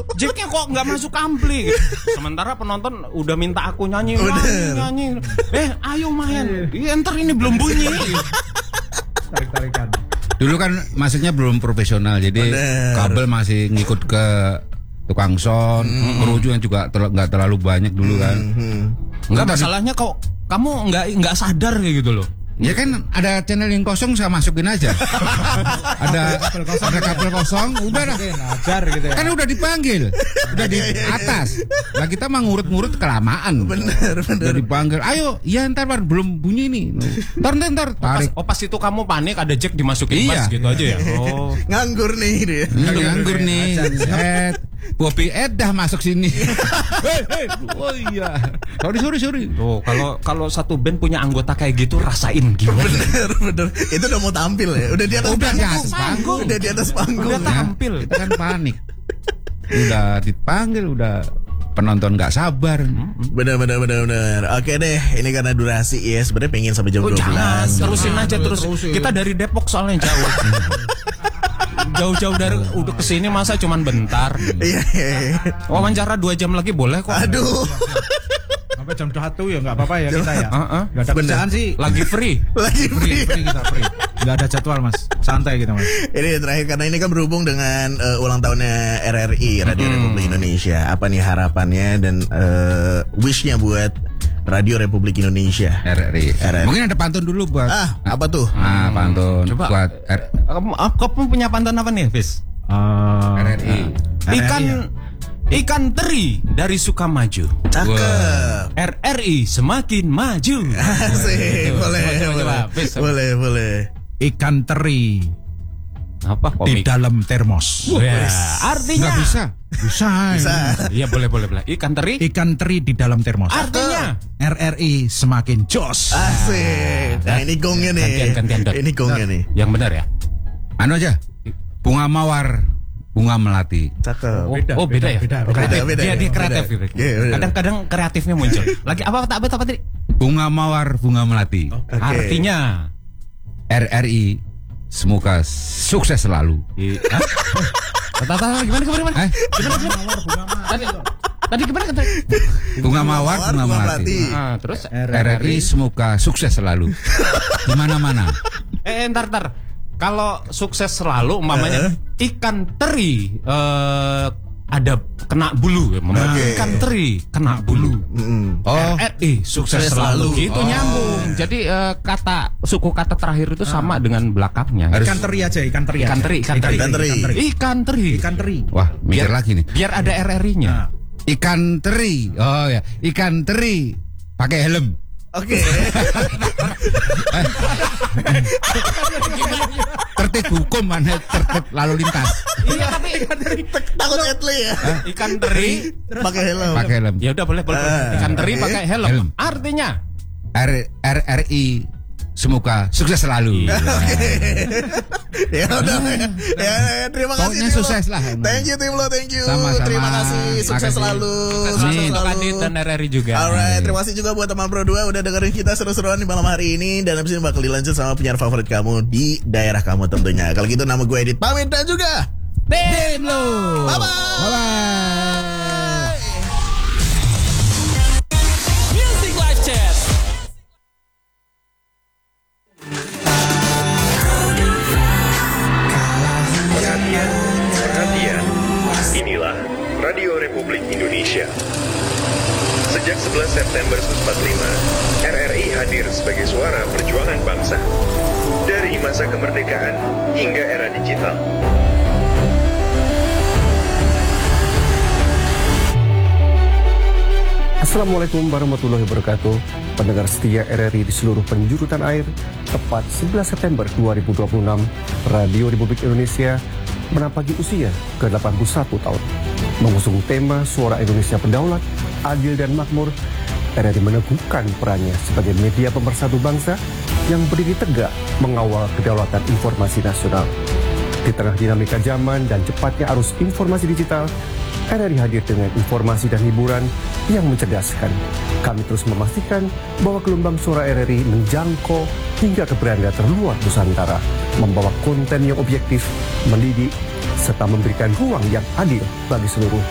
Jacknya kok nggak masuk ampli gitu. Sementara penonton udah minta aku nyanyi. Ayo main. Iya ntar ini belum bunyi. Tarik-tarikan. Dulu kan masuknya belum profesional, jadi kabel masih ngikut ke tukang sound, krunya juga nggak terlalu banyak dulu kan. Enggak, masalahnya kok kamu nggak sadar kayak gitu loh. Ya kan ada channel yang kosong, saya masukin aja. ada kabel kosong, udah dah. Ajar gitu ya. Kan udah dipanggil, udah di atas. Nah kita mah ngurut-ngurut kelamaan. Bener. Udah dipanggil, ayo, ya ntar belum bunyi nih. Ntar tarik. Pas itu kamu panik ada Jack dimasukin Iya. pas gitu aja ya. Oh. Nganggur nih dia. Nganggur nih. Bobby Edah masuk sini. Oh iya. Sorry. Tuh, kalau satu band punya anggota kayak gitu rasain gimana? Bener. Itu udah mau tampil ya. Udah di atas panggung. Udah di atas panggung. Udah tampil. Kita kan panik. Udah dipanggil, udah penonton nggak sabar. Bener. Oke deh, ini karena durasi ya. Sebenarnya pengen sampai jam 12. Jangan, terusin aja terus. Kita dari Depok soalnya jauh. Jauh-jauh dari udah kesini masa cuman bentar. Iya. Wawancara 2 jam lagi boleh kok. Aduh. Sampai jam 1 ya nggak apa-apa ya kita ya. Nggak ada Bener. kerjaan sih. Lagi free. Free kita free. Nggak ada jadwal mas. Santai kita mas. Ini terakhir karena ini kan berhubung dengan ulang tahunnya RRI, Radio Republik Indonesia. Apa nih harapannya dan wishnya buat Radio Republik Indonesia? RRI. Mungkin ada pantun dulu buat. Apa tuh? Pantun. Coba. Buat Kamu punya pantun apa nih, Fis? RRI. Ikan teri dari Sukamaju. Cakep. RRI semakin maju. Asik. Boleh. Ikan teri Apa di komik? dalam termos. Ya, artinya Nggak bisa. Bisa. Iya boleh. Ikan teri. Ikan teri di dalam termos. Artinya RRI semakin jos. Asik. Nah ini gongnya nih. Gantian. Ini gongnya nih. Yang benar ya. Anu aja. Bunga mawar, bunga melati. Cakep. Beda ya. Beda. Dia kreatif gitu. Iya. Kadang-kadang kreatifnya muncul. Lagi apa tadi? Bunga mawar, bunga melati. Artinya RRI semoga sukses selalu. Gimana? Tadi gimana? Bunga mawar, bunga melati. Terus RRI semoga sukses selalu. Di mana-mana. Ntar. Kalau sukses selalu, umpamanya ikan teri ada kena bulu, ikan teri kena bulu. RRI sukses selalu. Itu nyambung. Jadi suku kata terakhir itu sama dengan belakangnya. Ikan teri aja, ikan teri. Ikan teri. Wah, mikir lagi nih. Biar ada RRI-nya. Ikan teri. Oh ya, ikan teri pakai helm. Oke. Tertib hukum mana tertib lalu lintas. Iya tapi Takut Etle ya. ikan teri Pakai helm. Pakai helm. ya udah boleh. Ikan teri pakai helm. Artinya RRI semoga sukses selalu. Ya udah. Ya terima kasih. Pokoknya Tim Lo. sukses lah. Thank you Tim Lo, thank you. Sama-sama. Terima kasih. Sukses Makasih. selalu. sukses untuk Adit dan RRI juga. Alright, terima kasih juga buat teman Pro 2 udah dengerin kita seru-seruan di malam hari ini. Dan abis ini bakal dilanjut sama penyiar favorit kamu di daerah kamu tentunya. Kalau gitu nama gue Edit pamit dan juga Tim Lo. bye-bye. Music Live Chat. Perhatian, inilah Radio Republik Indonesia. Sejak 11 September 1945, RRI hadir sebagai suara perjuangan bangsa. Dari masa kemerdekaan hingga era digital. Assalamualaikum warahmatullahi wabarakatuh. Pendengar setia RRI di seluruh penjuru tanah air, tepat 11 September 2026, Radio Republik Indonesia menapaki usia ke-81 tahun. Mengusung tema Suara Indonesia Berdaulat, Adil dan Makmur, RRI meneguhkan perannya sebagai media pemersatu bangsa yang berdiri tegak mengawal kedaulatan informasi nasional. Di tengah dinamika zaman dan cepatnya arus informasi digital, RRI hadir dengan informasi dan hiburan yang mencerdaskan. Kami terus memastikan bahwa gelombang suara RRI menjangkau hingga ke beranda terluar Nusantara, membawa konten yang objektif, mendidik, serta memberikan ruang yang adil bagi seluruh